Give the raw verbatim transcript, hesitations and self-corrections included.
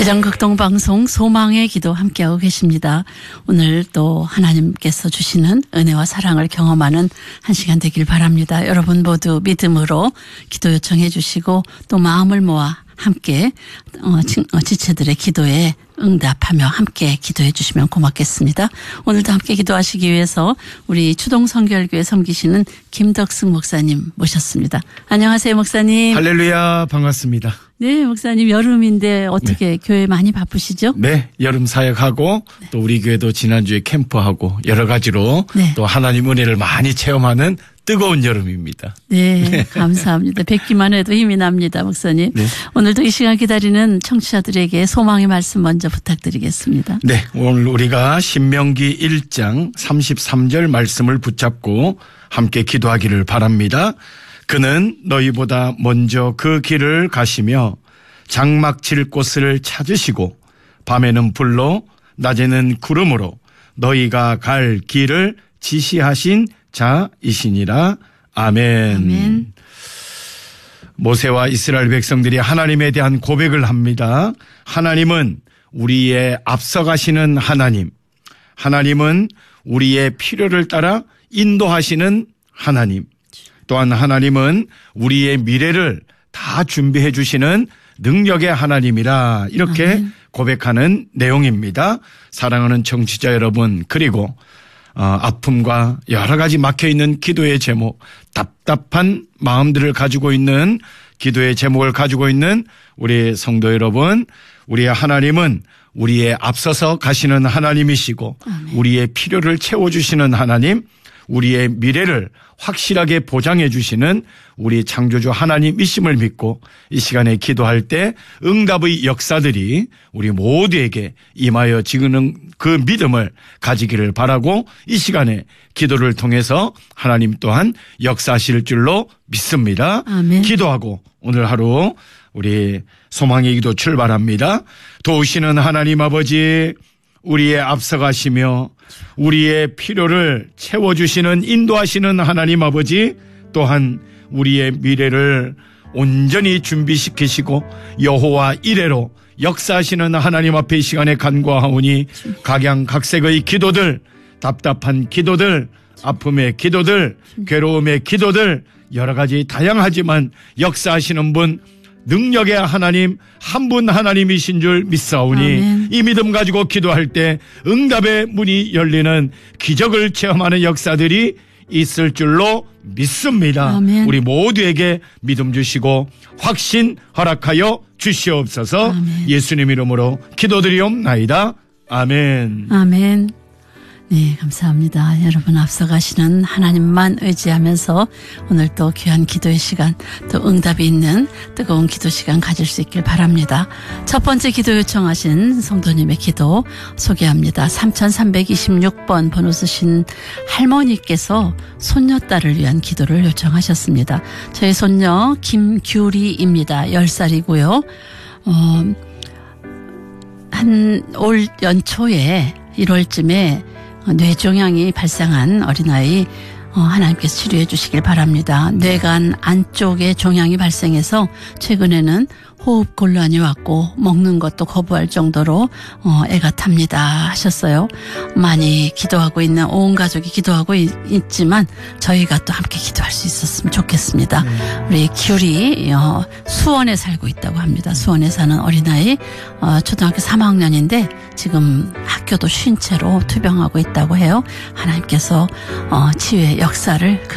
대전극동방송 소망의 기도 함께하고 계십니다. 오늘 또 하나님께서 주시는 은혜와 사랑을 경험하는 한 시간 되길 바랍니다. 여러분 모두 믿음으로 기도 요청해 주시고 또 마음을 모아 함께 지체들의 기도에 응답하며 함께 기도해 주시면 고맙겠습니다. 오늘도 함께 기도하시기 위해서 우리 추동성결교회 섬기시는 김덕승 목사님 모셨습니다. 안녕하세요, 목사님. 할렐루야, 반갑습니다. 네, 목사님 여름인데 어떻게 네. 교회 많이 바쁘시죠? 네, 여름 사역하고 네. 또 우리 교회도 지난주에 캠프하고 여러 가지로 네. 또 하나님 은혜를 많이 체험하는 뜨거운 여름입니다. 네, 네. 감사합니다. 뵙기만 해도 힘이 납니다, 목사님. 네. 오늘도 이 시간 기다리는 청취자들에게 소망의 말씀 먼저 부탁드리겠습니다. 네, 오늘 우리가 신명기 일 장 삼십삼 절 말씀을 붙잡고 함께 기도하기를 바랍니다. 그는 너희보다 먼저 그 길을 가시며 장막 칠 곳을 찾으시고 밤에는 불로 낮에는 구름으로 너희가 갈 길을 지시하신 자이시니라. 아멘. 아멘. 모세와 이스라엘 백성들이 하나님에 대한 고백을 합니다. 하나님은 우리의 앞서가시는 하나님, 하나님은 우리의 필요를 따라 인도하시는 하나님, 또한 하나님은 우리의 미래를 다 준비해 주시는 능력의 하나님이라 이렇게 아멘. 고백하는 내용입니다. 사랑하는 청취자 여러분, 그리고 어, 아픔과 여러 가지 막혀있는 기도의 제목, 답답한 마음들을 가지고 있는 기도의 제목을 가지고 있는 우리 성도 여러분, 우리의 하나님은 우리의 앞서서 가시는 하나님이시고 아멘. 우리의 필요를 채워주시는 하나님, 우리의 미래를 확실하게 보장해 주시는 우리 창조주 하나님이심을 믿고 이 시간에 기도할 때 응답의 역사들이 우리 모두에게 임하여 지는 그 믿음을 가지기를 바라고 이 시간에 기도를 통해서 하나님 또한 역사하실 줄로 믿습니다. 아멘. 기도하고 오늘 하루 우리 소망의 기도 출발합니다. 도우시는 하나님 아버지, 우리의 앞서가시며 우리의 필요를 채워주시는 인도하시는 하나님 아버지, 또한 우리의 미래를 온전히 준비시키시고 여호와 이레로 역사하시는 하나님 앞에 이 시간에 간구하오니 각양각색의 기도들, 답답한 기도들, 아픔의 기도들, 괴로움의 기도들, 여러 가지 다양하지만 역사하시는 분, 능력의 하나님 한 분 하나님이신 줄 믿사오니 아멘. 이 믿음 가지고 기도할 때 응답의 문이 열리는 기적을 체험하는 역사들이 있을 줄로 믿습니다. 아멘. 우리 모두에게 믿음 주시고 확신 허락하여 주시옵소서. 아멘. 예수님 이름으로 기도드리옵나이다. 아멘. 아멘. 네, 감사합니다. 여러분 앞서가시는 하나님만 의지하면서 오늘 또 귀한 기도의 시간, 또 응답이 있는 뜨거운 기도 시간 가질 수 있길 바랍니다. 첫 번째 기도 요청하신 성도님의 기도 소개합니다. 삼천삼백이십육 번 번호 쓰신 할머니께서 손녀딸을 위한 기도를 요청하셨습니다. 저희 손녀 김규리입니다. 열 살이고요. 어, 한 올 연초에 일월쯤에 뇌종양이 발생한 어린아이 하나님께서 치료해 주시길 바랍니다. 뇌간 안쪽에 종양이 발생해서 최근에는 호흡 곤란이 왔고 먹는 것도 거부할 정도로 어, 애가 탑니다 하셨어요. 많이 기도하고 있는 온 가족이 기도하고 있, 있지만 저희가 또 함께 기도할 수 있었으면 좋겠습니다. 음. 우리 귤이 어, 수원에 살고 있다고 합니다. 수원에 사는 어린아이 어, 초등학교 삼 학년인데 지금 학교도 쉰 채로 투병하고 있다고 해요. 하나님께서 어, 치유의 역사를 그